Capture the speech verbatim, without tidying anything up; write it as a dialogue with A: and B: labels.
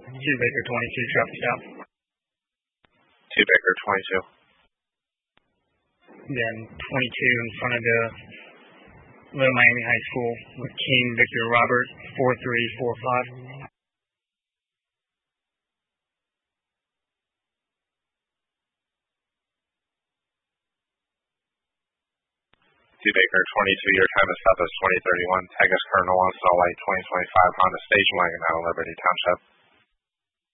A: two Baker twenty-two, traffic stop.
B: two Baker twenty-two.
A: Then twenty-two in front of the Little Miami High School with King Victor Robert, four three four five.
B: two Baker twenty-two, your time is Southwest twenty thirty-one. Tagus Colonel on Salt Lake twenty twenty-five Honda Station Wagon out of Liberty Township.